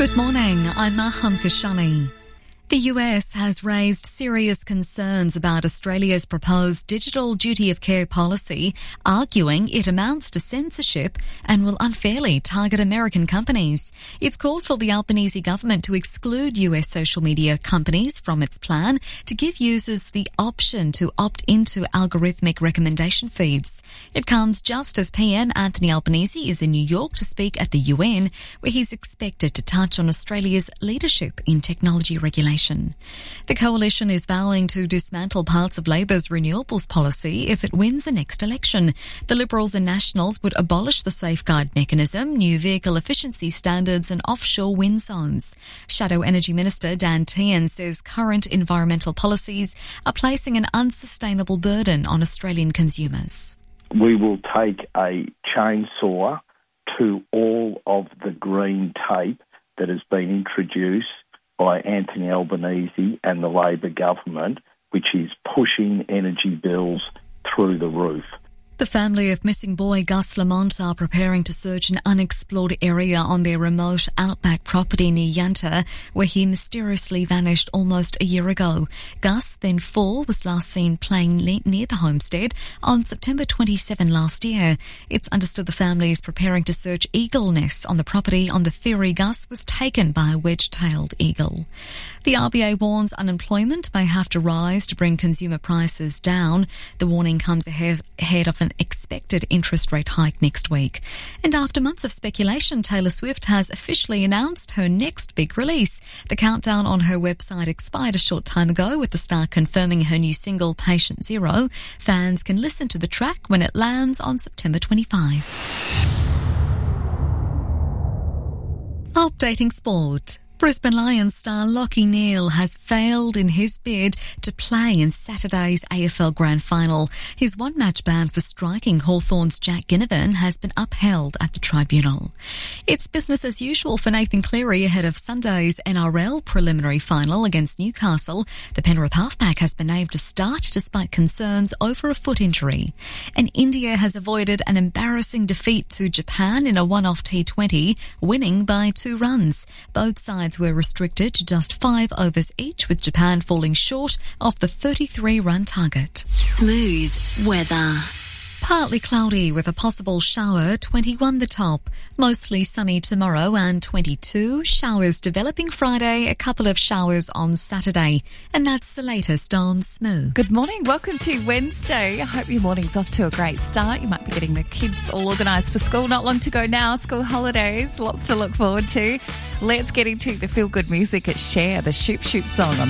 Good morning, I'm Maham Kashani. The US has raised serious concerns about Australia's proposed digital duty of care policy, arguing it amounts to censorship and will unfairly target American companies. It's called for the Albanese government to exclude US social media companies from its plan to give users the option to opt into algorithmic recommendation feeds. It comes just as PM Anthony Albanese is in New York to speak at the UN, where he's expected to touch on Australia's leadership in technology regulation. The coalition is vowing to dismantle parts of Labor's renewables policy if it wins the next election. The Liberals and Nationals would abolish the safeguard mechanism, new vehicle efficiency standards and offshore wind zones. Shadow Energy Minister Dan Tehan says current environmental policies are placing an unsustainable burden on Australian consumers. We will take a chainsaw to all of the green tape that has been introduced by Anthony Albanese and the Labor government, which is pushing energy bills through the roof. The family of missing boy Gus Lamont are preparing to search an unexplored area on their remote outback property near Yunta, where he mysteriously vanished almost a year ago. Gus, then 4, was last seen playing near the homestead on September 27 last year. It's understood the family is preparing to search eagle nests on the property on the theory Gus was taken by a wedge-tailed eagle. The RBA warns unemployment may have to rise to bring consumer prices down. The warning comes ahead of an expected interest rate hike next week. And after months of speculation, Taylor Swift has officially announced her next big release. The countdown on her website expired a short time ago, with the star confirming her new single, Patient Zero. Fans can listen to the track when it lands on September 25. Updating sport. Brisbane Lions star Lachie Neale has failed in his bid to play in Saturday's AFL Grand Final. His one-match ban for striking Hawthorn's Jack Ginnivan has been upheld at the tribunal. It's business as usual for Nathan Cleary ahead of Sunday's NRL preliminary final against Newcastle. The Penrith halfback has been named to start despite concerns over a foot injury. And India has avoided an embarrassing defeat to Japan in a one-off T20, winning by 2 runs. Both sides were restricted to just 5 overs each, with Japan falling short of the 33-run target. Smooth weather. Partly cloudy with a possible shower, 21 the top. Mostly sunny tomorrow and 22. Showers developing Friday, a couple of showers on Saturday. And that's the latest on Smooth. Good morning. Welcome to Wednesday. I hope your morning's off to a great start. You might be getting the kids all organised for school. Not long to go now. School holidays. Lots to look forward to. Let's get into the feel-good music at Cher, the Shoop Shoop song on